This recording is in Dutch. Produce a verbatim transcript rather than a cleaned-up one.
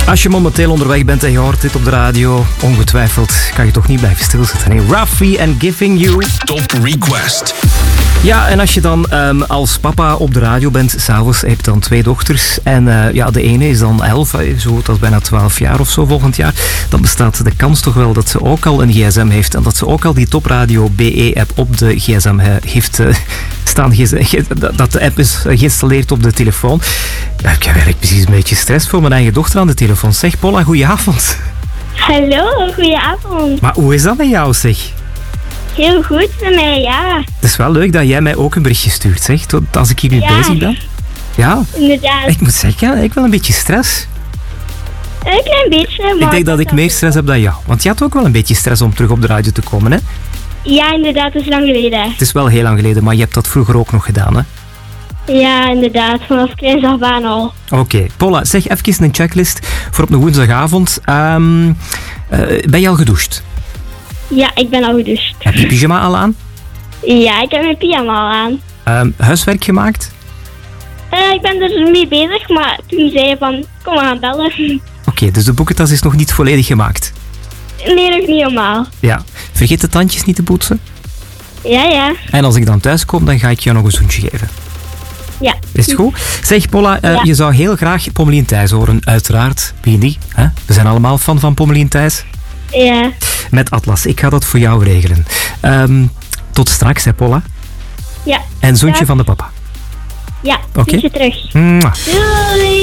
Als je momenteel onderweg bent en je hoort dit op de radio, ongetwijfeld kan je toch niet blijven stilzitten. Nee, Raffi and Giving You. Top Request. Ja, en als je dan um, als papa op de radio bent, s'avonds heb je dan twee dochters. En uh, ja, de ene is dan elf, zo, dat is bijna twaalf jaar of zo volgend jaar. Dan bestaat de kans toch wel dat ze ook al een gsm heeft. En dat ze ook al die Topradio B E-app op de gsm he, heeft uh, staan. Dat de app is geïnstalleerd op de telefoon. Ja, ik heb eigenlijk precies een beetje stress voor mijn eigen dochter aan de telefoon. Zeg, Paula, goedenavond. Hallo, goedenavond. Maar hoe is dat met jou, zeg? Heel goed met mij, ja. Het is wel leuk dat jij mij ook een berichtje stuurt, zeg. Tot als ik hier nu ja. bezig ben. Ja, inderdaad. Ik moet zeggen, ik wel een beetje stress. Een klein beetje, maar... Ik denk dat ik meer stress heb dan jou. Want je had ook wel een beetje stress om terug op de radio te komen, hè? Ja, inderdaad, dat is lang geleden. Het is wel heel lang geleden, maar je hebt dat vroeger ook nog gedaan, hè? Ja, inderdaad, vanaf kleins af aan al. Oké, okay. Paula, zeg even een checklist voor op een woensdagavond. Um, uh, ben je al gedoucht? Ja, ik ben al gedoucht. Heb je pyjama al aan? Ja, ik heb mijn pyjama al aan. Um, huiswerk gemaakt? Uh, ik ben er mee bezig, maar toen zei je van, kom, we gaan bellen. Oké, okay, dus de boekentas is nog niet volledig gemaakt? Nee, nog niet helemaal. Ja. Vergeet de tandjes niet te poetsen? Ja, ja. En als ik dan thuis kom, dan ga ik jou nog een zoentje geven. Ja. Is het goed? Zeg, Paula, uh, ja. je zou heel graag Pommelien Thijs horen. Uiteraard, wie niet? Hè? We zijn allemaal fan van Pommelien Thijs. Ja. Met Atlas. Ik ga dat voor jou regelen. Um, tot straks, hè, Paula? Ja. En zoontje ja. van de papa. Ja, oké. okay. terug. Mwah. Doei!